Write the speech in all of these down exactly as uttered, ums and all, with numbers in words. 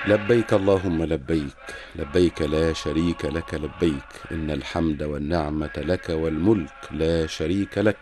لبيك اللهم لبيك، لبيك لا شريك لك لبيك، إن الحمد والنعمة لك والملك لا شريك لك.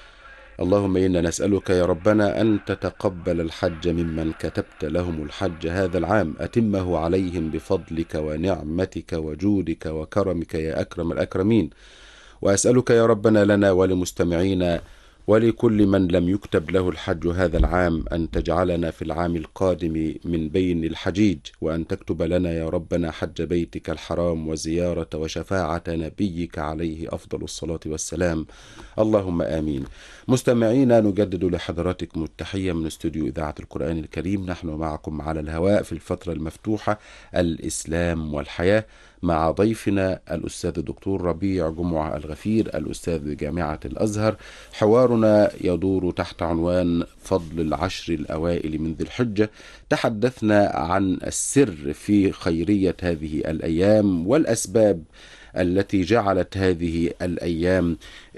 اللهم إنا نسألك يا ربنا أن تتقبل الحج ممن كتبت لهم الحج هذا العام، أتمه عليهم بفضلك ونعمتك وجودك وكرمك يا أكرم الأكرمين. وأسألك يا ربنا لنا ولمستمعينا ولكل من لم يكتب له الحج هذا العام أن تجعلنا في العام القادم من بين الحجيج، وأن تكتب لنا يا ربنا حج بيتك الحرام وزيارة وشفاعة نبيك عليه أفضل الصلاة والسلام، اللهم آمين. مستمعينا، نجدد لحضراتكم التحية من استوديو إذاعة القرآن الكريم. نحن معكم على الهواء في الفترة المفتوحة الإسلام والحياة، مع ضيفنا الأستاذ الدكتور ربيع جمعة الغفير، الأستاذ بجامعة الأزهر. حوارنا يدور تحت عنوان فضل العشر الأوائل من ذي الحجة. تحدثنا عن السر في خيرية هذه الأيام والأسباب التي جعلت هذه الأيام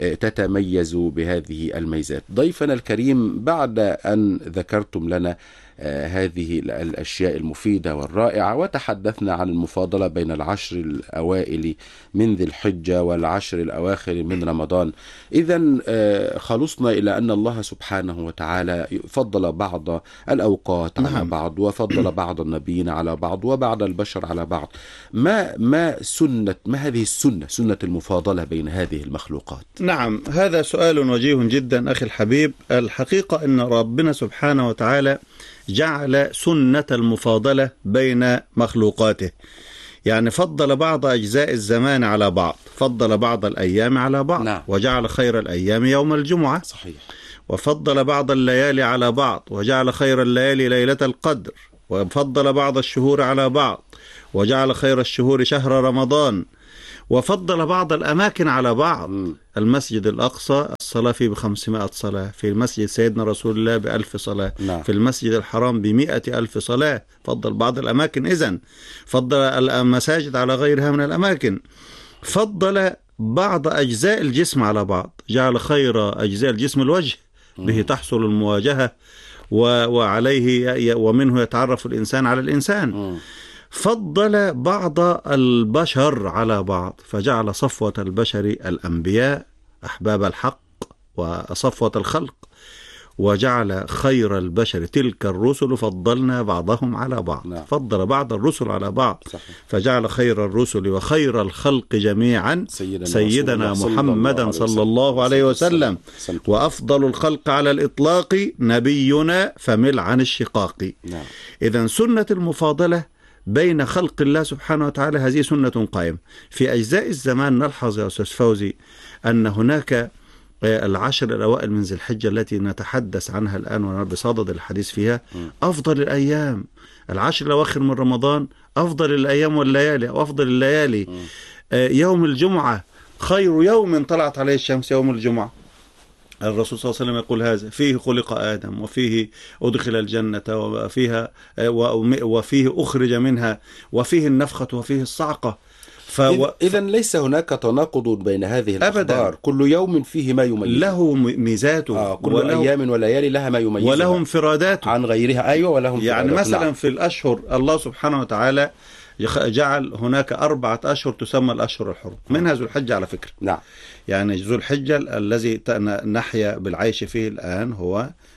تتميز بهذه الميزات. ضيفنا الكريم، بعد أن ذكرتم لنا هذه الأشياء المفيدة والرائعة وتحدثنا عن المفاضلة بين العشر الأوائل من ذي الحجة والعشر الأواخر من رمضان، إذن خلصنا إلى أن الله سبحانه وتعالى فضل بعض الأوقات على نعم. بعض، وفضل بعض النبيين على بعض، وبعض البشر على بعض. ما ما سنة ما هذه السنة سنة المفاضلة بين هذه المخلوقات؟ نعم، هذا سؤال وجيه جدا أخي الحبيب. الحقيقة أن ربنا سبحانه وتعالى جعل سنة المفاضلة بين مخلوقاته، يعني فضل بعض أجزاء الزمان على بعض، فضل بعض الأيام على بعض نعم. وجعل خير الأيام يوم الجمعة صحيح. وفضل بعض الليالي على بعض وجعل خير الليالي ليلة القدر، وفضل بعض الشهور على بعض وجعل خير الشهور شهر رمضان، وفضل بعض الأماكن على بعض. م. المسجد الأقصى الصلاة فيه بخمسمائة صلاة، في المسجد سيدنا رسول الله بألف صلاة نعم. في المسجد الحرام بمئة ألف صلاة. فضل بعض الأماكن، إذن فضل المساجد على غيرها من الأماكن. فضل بعض أجزاء الجسم على بعض، جعل خير أجزاء الجسم الوجه، به تحصل المواجهة وعليه ومنه يتعرف الإنسان على الإنسان. م. فضل بعض البشر على بعض، فجعل صفوة البشر الأنبياء أحباب الحق وصفوة الخلق، وجعل خير البشر تلك الرسل فضلنا بعضهم على بعض نعم. فضل بعض الرسل على بعض صحيح. فجعل خير الرسل وخير الخلق جميعا سيدنا, سيدنا محمدا صلى الله عليه وسلم، وأفضل الخلق على الإطلاق نبينا فمل عن الشقاق نعم. إذن سنة المفاضلة بين خلق الله سبحانه وتعالى هذه سنة قائمة. في أجزاء الزمان نلحظ يا أستاذ فوزي أن هناك العشر الأوائل من ذي الحجة التي نتحدث عنها الآن ونبصدد الحديث فيها أفضل الأيام. العشر الأواخر من رمضان أفضل الأيام والليالي، أو أفضل الليالي. يوم الجمعة خير يوم طلعت عليه الشمس يوم الجمعة. الرسول صلى الله عليه وسلم يقول هذا: فيه خلق آدم، وفيه أدخل الجنة، وفيها وفيه أخرج منها، وفيه النفخة، وفيه الصعقة. فو... إذا ليس هناك تناقض بين هذه الأخبار أبداً. كل يوم فيه ما يميزه، له ميزاته. آه كل وله... أيام وليالي لها ما يميزها وله انفراداته عن غيرها. أيوة، ولهم يعني مثلا نعم. في الأشهر الله سبحانه وتعالى جعل هناك أربعة أشهر تسمى الأشهر الحرم، منها ذو الحجة على فكرة نعم. يعني ذو الحجة الذي نحيا بالعيش فيه الآن هو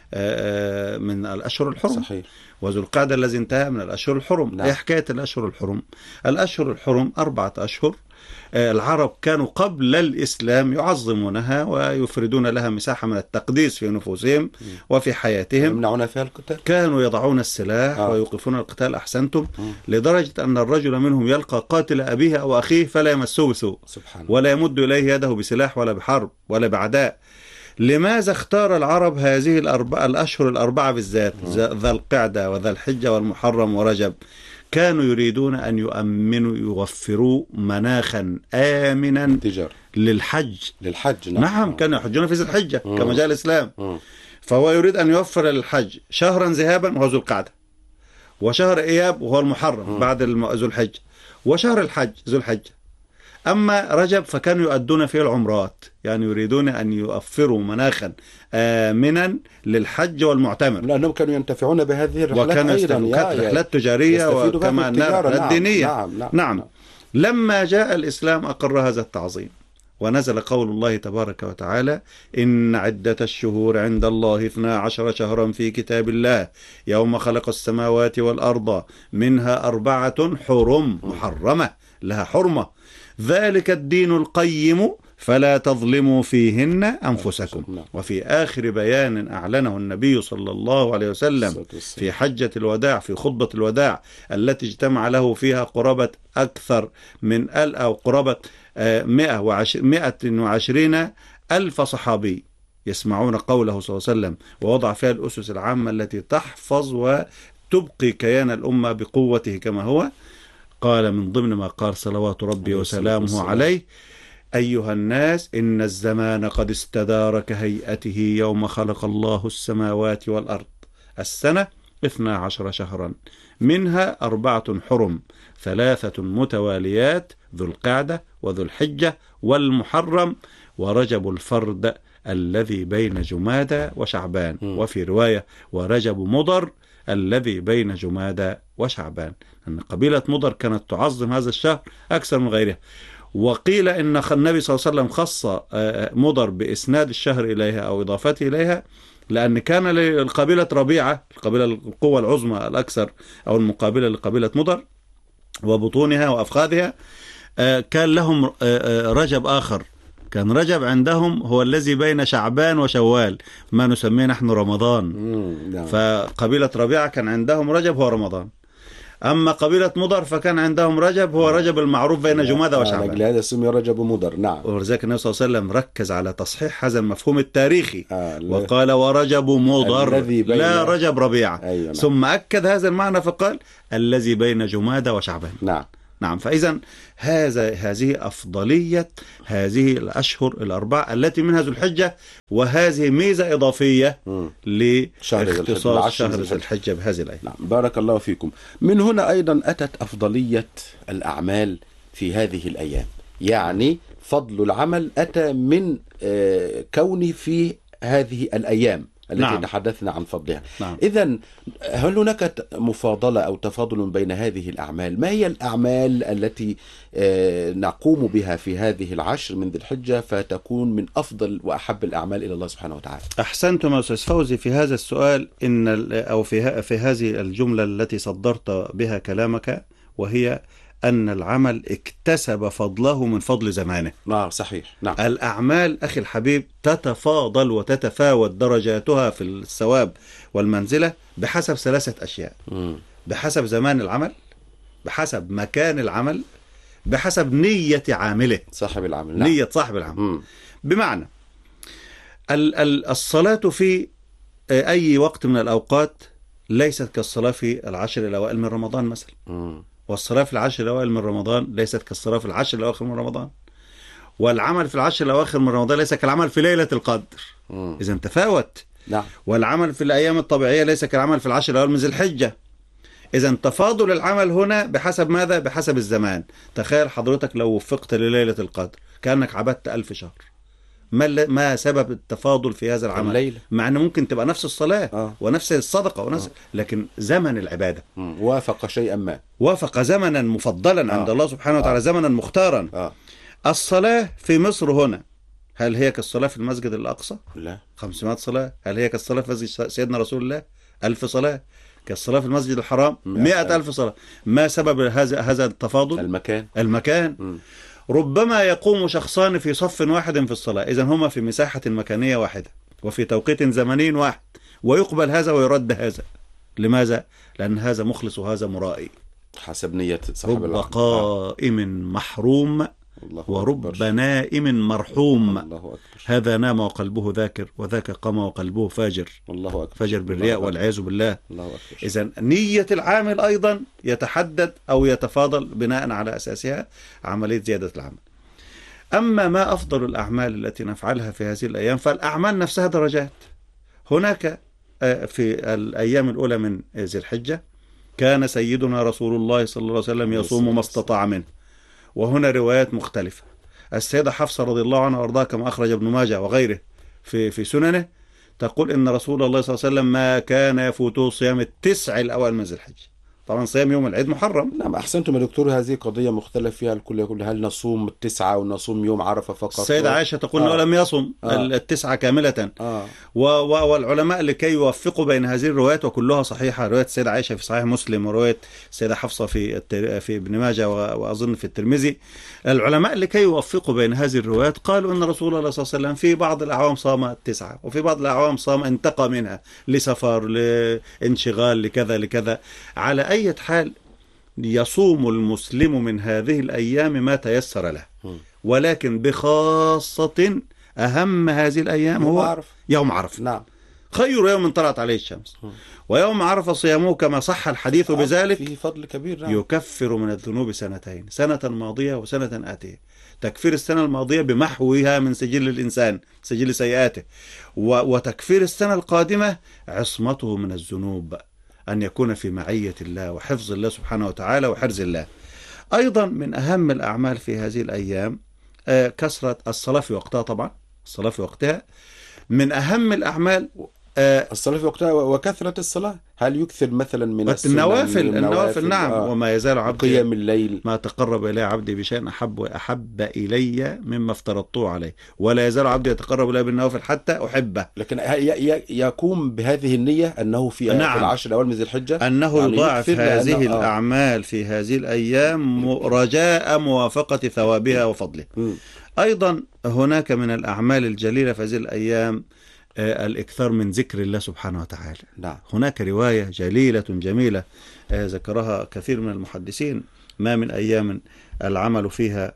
من الأشهر الحرم صحيح. وذو القعدة الذي انتهى من الأشهر الحرم نعم. ايه حكاية الأشهر الحرم؟ الأشهر الحرم أربعة أشهر العرب كانوا قبل الإسلام يعظمونها ويفردون لها مساحة من التقديس في نفوسهم م. وفي حياتهم. يمنعون فيها القتال، كانوا يضعون السلاح آه. ويوقفون القتال. أحسنتم. م. لدرجة أن الرجل منهم يلقى قاتل أبيه أو أخيه فلا يمسه بسوء ولا يمد إليه يده بسلاح ولا بحرب ولا بعداء. لماذا اختار العرب هذه الأربعة الأشهر الأربعة بالذات، ذا القعدة وذا الحجة والمحرم ورجب؟ كانوا يريدون أن يؤمنوا يوفروا مناخا آمنا تجار. للحج للحج نعم, نعم. كانوا يحجون في ذي الحجة كما جاء الإسلام. مم. فهو يريد أن يوفر للحج شهرا ذهابا وهو ذو القعدة، وشهر إياب وهو المحرم مم. بعد ذو الحجة، وشهر الحج ذو الحجة. أما رجب فكانوا يؤدون فيه العمرات، يعني يريدون أن يوفروا مناخا آمنا للحج والمعتمر، لأنهم كانوا ينتفعون بهذه الرحلات وكانوا أيضا، يستفيدوا كانت رحلات تجارية وكما أنها الدينية. نعم. نعم. نعم. لما جاء الإسلام أقر هذا التعظيم، ونزل قول الله تبارك وتعالى: إن عدة الشهور عند الله اثنا عشر شهرا في كتاب الله يوم خلق السماوات والأرض منها أربعة حرم، محرمة لها حرمة، ذلك الدين القيم فلا تظلموا فيهن أنفسكم. وفي آخر بيان أعلنه النبي صلى الله عليه وسلم في حجة الوداع، في خطبة الوداع التي اجتمع له فيها قرابة أكثر من ال أو قرابة مئة وعشرين ألف صحابي يسمعون قوله صلى الله عليه وسلم، ووضع فيها الأسس العامة التي تحفظ وتبقي كيان الأمة بقوته كما هو. قال من ضمن ما قال صلوات ربي وسلامه عليه: أيها الناس، إن الزمان قد استدار كهيئته يوم خلق الله السماوات والأرض، السنة اثنا عشر شهرا منها أربعة حرم، ثلاثة متواليات، ذو القعدة وذو الحجة والمحرم ورجب الفرد الذي بين جمادى وشعبان. م. وفي رواية: ورجب مضر الذي بين جمادى وشعبان، أن قبيلة مضر كانت تعظم هذا الشهر أكثر من غيرها. وقيل إن النبي صلى الله عليه وسلم خص مضر بإسناد الشهر إليها أو إضافته إليها، لأن كان للقبيلة ربيعة، القبيلة القوة العظمى الأكثر أو المقابلة لقبيلة مضر وبطونها وأفخاذها، كان لهم رجب آخر، كان رجب عندهم هو الذي بين شعبان وشوال، ما نسميه نحن رمضان. فقبيلة ربيعة كان عندهم رجب هو رمضان، أما قبيلة مضر فكان عندهم رجب هو رجب المعروف بين جمادى وشعبان، لهذا سمي رجب مضر. نعم. ولذلك النبي صلى الله عليه وسلم ركز على تصحيح هذا المفهوم التاريخي، آه وقال: ورجب مضر لا رجب ربيعة. أيوة. نعم. ثم أكد هذا المعنى فقال: الذي بين جمادى وشعبان. نعم. نعم. فإذا هذا هذه أفضلية هذه الأشهر الأربعة التي منها ذو الحجة، وهذه ميزة إضافية لاختصاص شهر ذو الحجة بهذه الآية. نعم. بارك الله فيكم. من هنا أيضا أتت أفضلية الأعمال في هذه الأيام، يعني فضل العمل أتى من كونه في هذه الأيام التي نعم. تحدثنا عن فضلها. نعم. إذن هل هناك مفاضلة أو تفاضل بين هذه الأعمال؟ ما هي الأعمال التي نقوم بها في هذه العشر من ذي الحجة فتكون من أفضل وأحب الأعمال إلى الله سبحانه وتعالى؟ أحسنتم يا أستاذ فوزي في هذا السؤال، إن أو في في هذه الجملة التي صدرت بها كلامك، وهي أن العمل اكتسب فضله من فضل زمانه. نعم صحيح. نعم. الأعمال أخي الحبيب تتفاضل وتتفاوت درجاتها في الثواب والمنزلة بحسب ثلاثة أشياء: م. بحسب زمان العمل، بحسب مكان العمل، بحسب نية عامله، صاحب العمل. نعم. نية صاحب العمل. م. بمعنى الصلاة في أي وقت من الأوقات ليست كالصلاة في العشر الأوائل من رمضان مثلا، م. والصلاة في العشر الأوائل من رمضان ليست كالصلاة في العشر الأواخر من رمضان، والعمل في العشر الأواخر من رمضان ليس كالعمل في ليلة القدر. إذا تفاوت. نعم. والعمل في الأيام الطبيعية ليس كالعمل في العشر الأوائل من ذي الحجة. إذا تفاضل العمل هنا بحسب ماذا؟ بحسب الزمان. تخيل حضرتك لو وفقت لليلة القدر كأنك عبدت ألف شهر. ما ما سبب التفاضل في هذا العمل؟ الليلة. مع أنه ممكن تبقى نفس الصلاة آه. ونفس الصدقة ونفس آه. لكن زمن العبادة مم. وافق شيئا ما، وافق زمنا مفضلا آه. عند الله سبحانه وتعالى، آه. زمنا مختارا. آه. الصلاة في مصر هنا هل هي كالصلاة في المسجد الأقصى؟ لا. خمسمائة صلاة. هل هي كالصلاة في مسجد سيدنا رسول الله؟ ألف صلاة. كالصلاة في المسجد الحرام؟ مئة ألف صلاة. ما سبب هذا هذا التفاضل؟ المكان. المكان. م. ربما يقوم شخصان في صف واحد في الصلاة، إذن هما في مساحة مكانية واحدة وفي توقيت زمني واحد، ويقبل هذا ويرد هذا. لماذا؟ لأن هذا مخلص وهذا مرائي. حسب نية صاحب العمل. رب قائم محروم ورب أكبر. نائم مرحوم. الله أكبر. هذا نام وقلبه ذاكر، وذاك قام وقلبه فاجر. الله أكبر. فاجر بالرياء والعياذ بالله. الله أكبر. إذن نية العامل أيضا يتحدد أو يتفاضل بناء على أساسها عملية زيادة العمل. أما ما أفضل الأعمال التي نفعلها في هذه الأيام، فالأعمال نفسها درجات. هناك في الأيام الأولى من ذي الحجة كان سيدنا رسول الله صلى الله عليه وسلم يصوم ما استطاع منه، وهنا روايات مختلفة. السيدة حفصة رضي الله عنها وارضاها كما أخرج ابن ماجه وغيره في في سننه تقول إن رسول الله صلى الله عليه وسلم ما كان يفوته صيام التسع الأوائل من ذي الحجة. طبعا صيام يوم العيد محرم. نعم أحسنتم يا دكتور، هذه قضية مختلف فيها الكل، يقول هل نصوم التسعة أو نصوم يوم عرفة فقط؟ السيدة عائشة تقول أنه آه. لم يصم آه. التسعة كاملة. آه. و و والعلماء لكي يوفقوا بين هذه الروايات وكلها صحيحة، رواية السيدة عائشة في صحيح مسلم ورواية السيدة حفصة في التر... في ابن ماجه وأظن في الترمذي، العلماء لكي يوفقوا بين هذه الروايات قالوا أن رسول الله صلى الله عليه وسلم في بعض الأعوام صام التسعة وفي بعض الأعوام صام انتقى منها لسفر لانشغال لكذا لكذا. على أي حال يصوم المسلم من هذه الأيام ما تيسر له، ولكن بخاصة أهم هذه الأيام هو عرف. يوم عرفة. نعم. خير يوم طلعت عليه الشمس. م. ويوم عرفة صيامه كما صح الحديث بذلك فيه فضل كبير. نعم. يكفر من الذنوب سنتين، سنة ماضية وسنة آتية. تكفير السنة الماضية بمحوها من سجل الإنسان، سجل سيئاته، وتكفير السنة القادمة عصمته من الذنوب، أن يكون في معية الله وحفظ الله سبحانه وتعالى وحرز الله. أيضا من أهم الأعمال في هذه الأيام كثرة الصلاة في وقتها. طبعا الصلاة في وقتها من أهم الأعمال. الصلاة في وقتها وكثرة الصلاة. هل يكثر مثلا من النوافل؟ النوافل نعم. آه. وما يزال عبدي قيام الليل ما تقرب إلي عبدي بشيء أحب وأحب إلي مما افترضته عليه، ولا يزال عبدي يتقرب إلي بالنوافل حتى أحبه. لكن يقوم بهذه النية أنه في نعم. العشر الأول من ذي الحجة أنه يعني يضاعف هذه الأعمال في هذه الأيام رجاء موافقة ثوابها وفضله. م. أيضا هناك من الأعمال الجليلة في هذه الأيام الإكثار من ذكر الله سبحانه وتعالى. نعم. هناك رواية جليلة جميلة ذكرها كثير من المحدثين: ما من أيام العمل فيها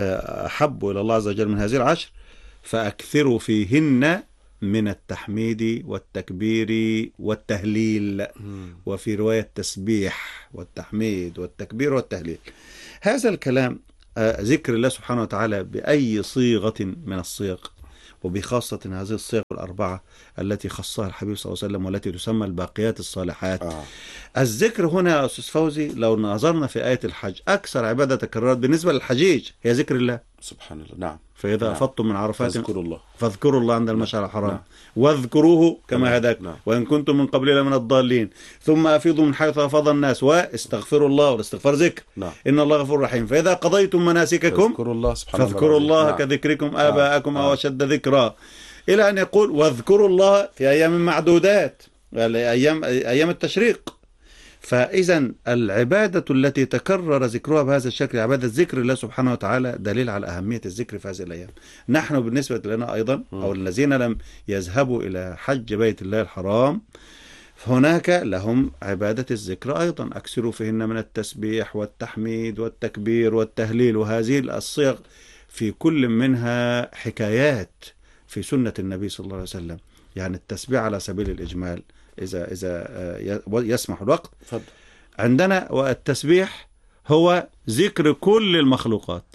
أحب إلى الله عز وجل من هذه العشر، فأكثروا فيهن من التحميد والتكبير والتهليل. م. وفي رواية التسبيح والتحميد والتكبير والتهليل. هذا الكلام ذكر الله سبحانه وتعالى بأي صيغة من الصيغ، وبخاصة هذه الصيغ الأربعة التي خصها الحبيب صلى الله عليه وسلم والتي تسمى الباقيات الصالحات. آه. الذكر هنا يا أستاذ فوزي لو نظرنا في آية الحج أكثر عبادة تكررت بالنسبة للحجيج هي ذكر الله سبحان الله. نعم. فإذا نعم. أفضتم من عرفات فاذكروا الله فاذكروا الله عند المشعر الحرام. نعم. واذكروه كما نعم. هداك. نعم. وإن كنتم من قبل من الضالين ثم أفيضوا من حيث أفاض الناس واستغفروا الله، والاستغفار ذكر. نعم. إن الله غفور رحيم. فإذا قضيتم مناسككم فاذكروا الله سبحانه فاذكروا الله نعم. كذكركم آباءكم نعم. أو أشد ذكرا، إلى أن يقول واذكروا الله في أيام معدودات، أيام أيام التشريق. فإذا العبادة التي تكرر ذكرها بهذا الشكل عبادة ذكر الله سبحانه وتعالى دليل على أهمية الذكر في هذه الأيام. نحن بالنسبة لنا أيضا أو الذين لم يذهبوا إلى حج بيت الله الحرام هناك لهم عبادة الذكر أيضا، أكثروا فيهن من التسبيح والتحميد والتكبير والتهليل. وهذه الصيغ في كل منها حكايات في سنة النبي صلى الله عليه وسلم. يعني التسبيح على سبيل الإجمال إذا إذا يسمح الوقت. فضل. عندنا والتسبيح هو ذكر كل المخلوقات،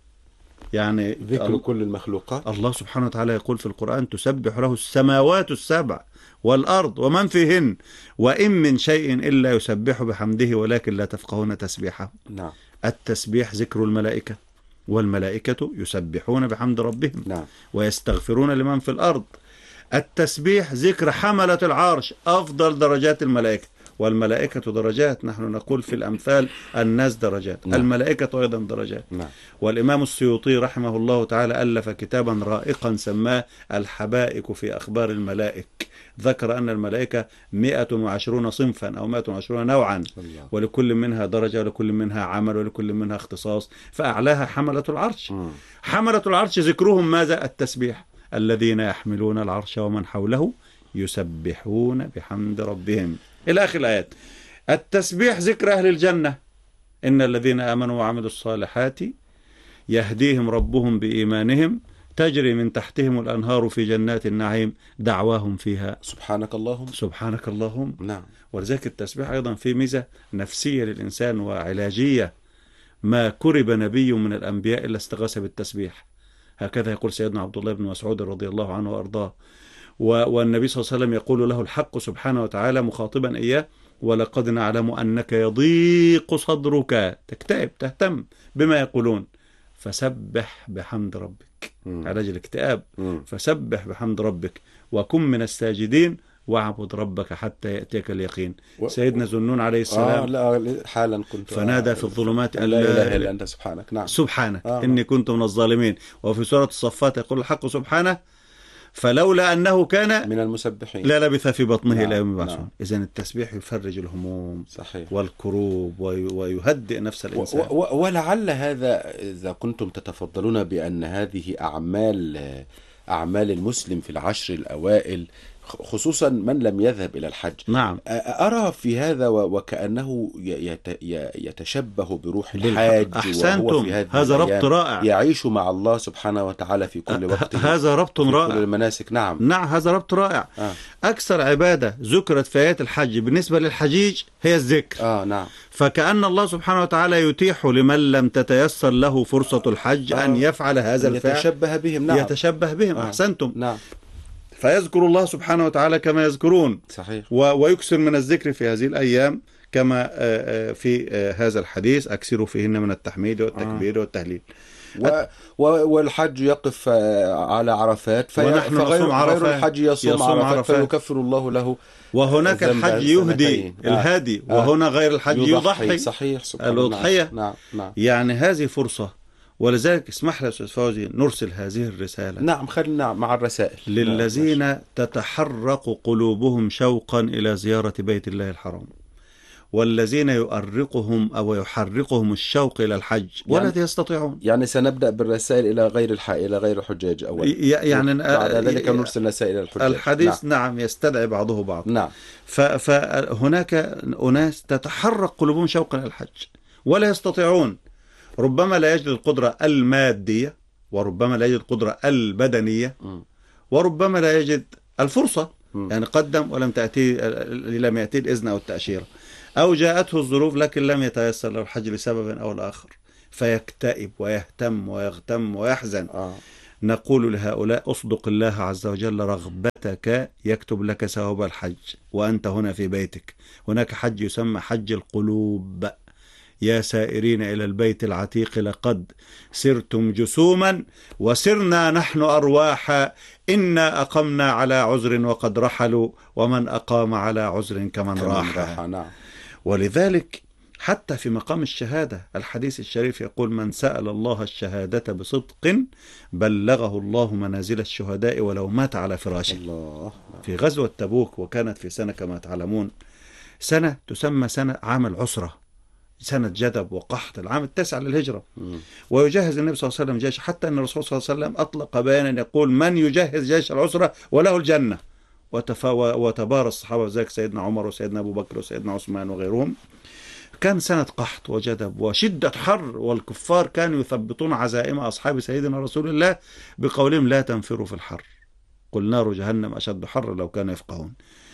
يعني ذكر كل المخلوقات. الله سبحانه وتعالى يقول في القرآن: تسبح له السماوات السبع والأرض ومن فيهن وإن من شيء إلا يسبح بحمده ولكن لا تفقهون تسبيحه. نعم. التسبيح ذكر الملائكة، والملائكة يسبحون بحمد ربهم. نعم. ويستغفرون لمن في الأرض. التسبيح ذكر حملة العرش، أفضل درجات الملائكة، والملائكة درجات. نحن نقول في الأمثال الناس درجات. نعم. الملائكة أيضا درجات. نعم. والإمام السيوطي رحمه الله تعالى ألف كتابا رائقا سماه الحبائك في أخبار الملائك. ذكر أن الملائكة مئة وعشرون صنفا أو مئة وعشرون نوعا، الله. ولكل منها درجة ولكل منها عمل ولكل منها اختصاص، فأعلاها حملة العرش. م. حملة العرش ذكرهم ماذا؟ التسبيح. الذين يحملون العرش ومن حوله يسبحون بحمد ربهم إلى آخر الآيات. التسبيح ذكر أهل الجنة: إن الذين آمنوا وعملوا الصالحات يهديهم ربهم بإيمانهم تجري من تحتهم الأنهار في جنات النعيم دعواهم فيها سبحانك اللهم سبحانك اللهم. نعم. ولذلك التسبيح أيضا في ميزة نفسية للإنسان وعلاجية. ما كرب نبي من الأنبياء إلا استغاث بالتسبيح. هكذا يقول سيدنا عبد الله بن مسعود رضي الله عنه وأرضاه. والنبي صلى الله عليه وسلم يقول له الحق سبحانه وتعالى مخاطبا إياه: ولقد نعلم أنك يضيق صدرك، تكتئب تهتم بما يقولون، فسبح بحمد ربك. مم. علاج الاكتئاب. مم. فسبح بحمد ربك وكن من الساجدين واعبد ربك حتى يأتيك اليقين. و... سيدنا ذنون عليه آه السلام لا حالا كنت فنادى في الظلمات أن لا إله إلا أنت سبحانك. نعم سبحانك آه. إني كنت من الظالمين. وفي سورة الصفات يقول الحق سبحانه فلولا أنه كان من المسبحين لا لبث في بطنه نعم. إلى يوم يبعثون. نعم. إذن التسبيح يفرج الهموم صحيح. والكروب وي... ويهدئ نفس الإنسان. و... و... ولعل هذا إذا كنتم تتفضلون بأن هذه أعمال أعمال المسلم في العشر الأوائل، خصوصا من لم يذهب إلى الحج. نعم. أرى في هذا وكأنه يت... يتشبه بروح الحاج. أحسنتم، هذا ربط رائع. يعيش مع الله سبحانه وتعالى في كل وقت. هذا ربط رائع. كل المناسك. نعم نعم هذا ربط رائع. آه. أكثر عبادة ذكرت في آيات الحج بالنسبة للحجيج هي الذكر. آه نعم. فكأن الله سبحانه وتعالى يتيح لمن لم تتيسر له فرصة الحج آه. أن يفعل هذا الفعل، يتشبه بهم. نعم. يتشبه بهم. آه. أحسنتم. نعم. فيذكر الله سبحانه وتعالى كما يذكرون. صحيح. و... ويكثر من الذكر في هذه الأيام كما في هذا الحديث أكثروا فيهن من التحميد والتكبير آه. والتهليل. و... و... والحج يقف على عرفات في... ونحن فغير عرفات. غير الحج يصوم, يصوم عرفات, عرفات فيكفر الله له. وهناك الحج يهدي آه. الهادي آه. وهنا غير الحج يضحي, يضحي. صحيح. الأضحية. نعم. نعم. يعني هذه فرصة، ولذلك اسمح لي أستاذ فوزي نرسل هذه الرسالة. نعم خلينا مع الرسائل. للذين نعم. تتحرق قلوبهم شوقا إلى زيارة بيت الله الحرام، والذين يؤرقهم أو يحرقهم الشوق إلى الحج ولا يعني يستطيعون. يعني سنبدأ بالرسائل إلى غير الح... إلى غير الحجاج أولا، يعني بعد ذلك نرسل رسائل إلى الحجاج. الحديث نعم, نعم يستدعي بعضه بعض. نعم. ف... فهناك أناس تتحرق قلوبهم شوقا إلى الحج ولا يستطيعون، ربما لا يجد القدرة المادية، وربما لا يجد القدرة البدنية، م. وربما لا يجد الفرصة. م. يعني قدم ولم تأتي لم يأتي الإذن أو التأشيرة، أو جاءته الظروف لكن لم يتيسر له الحج لسبب أو الآخر، فيكتئب ويهتم ويغتم ويحزن. آه. نقول لهؤلاء اصدق الله عز وجل رغبتك يكتب لك ثواب الحج وأنت هنا في بيتك. هناك حج يسمى حج القلوب. يا سائرين إلى البيت العتيق لقد سرتم جسوما وسرنا نحن أرواحا، إنا أقمنا على عذر وقد رحلوا ومن أقام على عذر كمن راح. نعم. ولذلك حتى في مقام الشهادة الحديث الشريف يقول من سأل الله الشهادة بصدق بلغه الله منازل الشهداء ولو مات على فراشه. الله. في غزوة تبوك، وكانت في سنة كما تعلمون سنة تسمى سنة عام العسرة، سنة جدب وقحط، العام التاسع للهجرة. م. ويجهز النبي صلى الله عليه وسلم جيش، حتى أن الرسول صلى الله عليه وسلم أطلق بيانا يقول من يجهز جيش العسرة وله الجنة. وتفا وتبارى الصحابة ذلك سيدنا عمر وسيدنا أبو بكر وسيدنا عثمان وغيرهم. كان سنة قحط وجدب وشدة حر، والكفار كانوا يثبطون عزائم أصحاب سيدنا رسول الله بقولهم لا تنفروا في الحر، قل نار جهنم أشد حر لو كانوا يفقهون.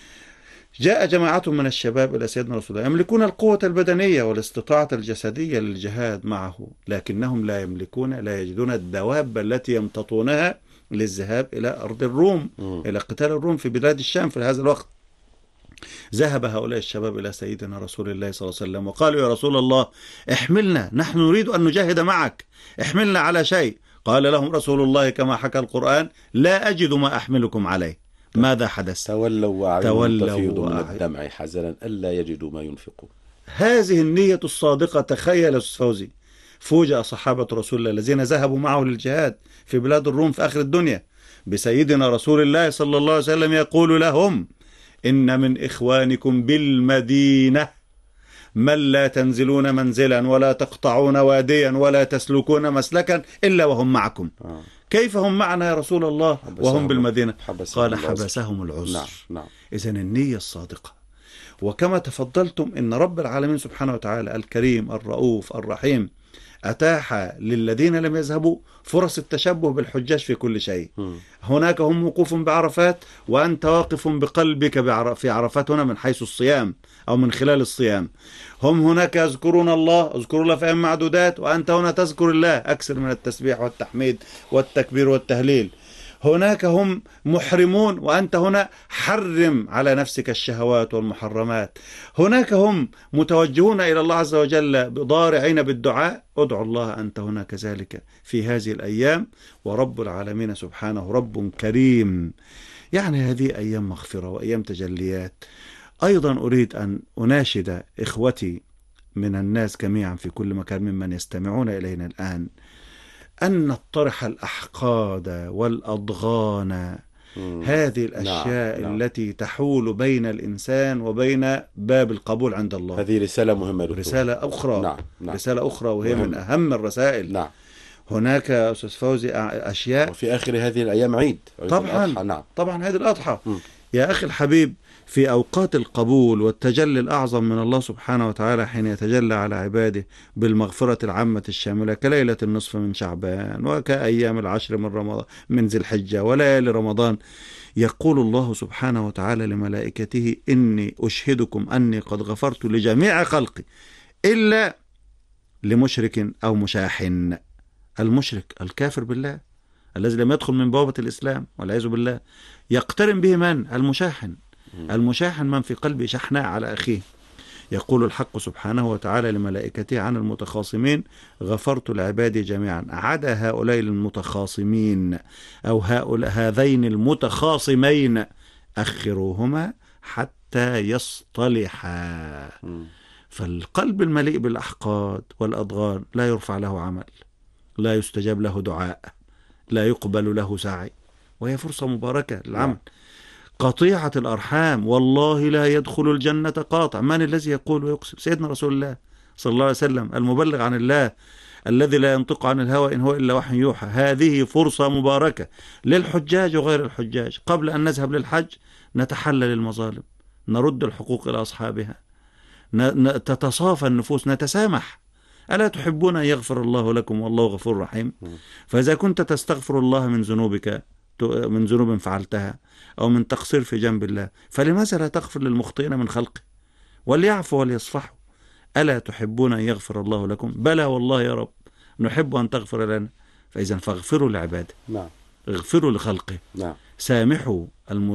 جاء جماعة من الشباب إلى سيدنا رسول الله يملكون القوة البدنية والاستطاعة الجسدية للجهاد معه، لكنهم لا يملكون لا يجدون الدواب التي يمتطونها للذهاب إلى أرض الروم، م. إلى قتال الروم في بلاد الشام في هذا الوقت. ذهب هؤلاء الشباب إلى سيدنا رسول الله صلى الله عليه وسلم وقالوا يا رسول الله احملنا، نحن نريد أن نجاهد معك، احملنا على شيء. قال لهم رسول الله كما حكى القرآن لا أجد ما أحملكم عليه. ماذا حدث؟ تولوا وأعينهم تفيض من الدمع حزنا ألا يجدوا ما ينفقون. هذه النية الصادقة. تخيل أستاذ فوزي، فوجئ صحابة رسول الله الذين ذهبوا معه للجهاد في بلاد الروم في آخر الدنيا بسيدنا رسول الله صلى الله عليه وسلم يقول لهم إن من إخوانكم بالمدينة من لا تنزلون منزلا ولا تقطعون واديا ولا تسلكون مسلكا إلا وهم معكم. آه. كيف هم معنا يا رسول الله وهم بالمدينة؟ قال حبسهم العذر. نعم. نعم. إذن النية الصادقة. وكما تفضلتم إن رب العالمين سبحانه وتعالى الكريم الرؤوف الرحيم أتاح للذين لم يذهبوا فرص التشبه بالحجاج في كل شيء. م. هناك هم وقوف بعرفات وأنت واقف بقلبك في عرفات هنا من حيث الصيام أو من خلال الصيام. هم هناك يذكرون الله، اذكروا الله في أيام معدودات، وأنت هنا تذكر الله أكثر من التسبيح والتحميد والتكبير والتهليل. هناك هم محرمون وأنت هنا حرم على نفسك الشهوات والمحرمات. هناك هم متوجهون إلى الله عز وجل ضارعين بالدعاء، ادعوا الله أنت هنا كذلك في هذه الأيام. ورب العالمين سبحانه رب كريم. يعني هذه أيام مغفرة وأيام تجليات. أيضا أريد أن أناشد إخوتي من الناس جميعا في كل مكان ممن يستمعون إلينا الآن أن نطرح الأحقاد والأضغان، مم. هذه الأشياء نعم. التي تحول بين الإنسان وبين باب القبول عند الله. هذه رسالة مهمة دكتور. رسالة أخرى. نعم. نعم. رسالة أخرى وهي مهم. من أهم الرسائل. نعم. هناك أستاذ فوزي أشياء. وفي آخر هذه الأيام عيد طبعا. نعم. طبعا عيد الأضحى. مم. يا أخي الحبيب، في أوقات القبول والتجلي الأعظم من الله سبحانه وتعالى حين يتجلى على عباده بالمغفرة العامة الشاملة كليلة النصف من شعبان وكأيام العشر من رمضان من ذي الحجة وليالي رمضان، يقول الله سبحانه وتعالى لملائكته: إني أشهدكم أني قد غفرت لجميع خلقي إلا لمشرك أو مشاحن. المشرك الكافر بالله الذي لم يدخل من بوابة الإسلام والعياذ بالله، يقترن به من؟ المشاحن. المشاحن من في قلبه شحناء على أخيه. يقول الحق سبحانه وتعالى لملائكته عن المتخاصمين: غفرت لعبادي جميعا عدا هؤلاء المتخاصمين أو هؤلاء هذين المتخاصمين أخروهما حتى يصطلحا. فالقلب المليء بالأحقاد والأضغان لا يرفع له عمل، لا يستجاب له دعاء، لا يقبل له سعي، وهي فرصة مباركة للعمل. قطيعة الأرحام، والله لا يدخل الجنة قاطع. من الذي يقول ويقسم؟ سيدنا رسول الله صلى الله عليه وسلم المبلغ عن الله الذي لا ينطق عن الهوى إن هو إلا وحي يوحى. هذه فرصة مباركة للحجاج وغير الحجاج. قبل أن نذهب للحج نتحلل المظالم، نرد الحقوق إلى أصحابها، تتصافى النفوس، نتسامح. ألا تحبون أن يغفر الله لكم والله غفور رحيم؟ فإذا كنت تستغفر الله من ذنوبك، من ذنوب فعلتها أو من تقصير في جنب الله، فلماذا لا تغفر للمخطئين من خلقه؟ وليعفوا وليصفحوا. ألا تحبون أن يغفر الله لكم؟ بلى والله يا رب نحب أن تغفر لنا. فإذا فاغفروا لعباده. نعم. اغفروا لخلقه. نعم. سامحوا الم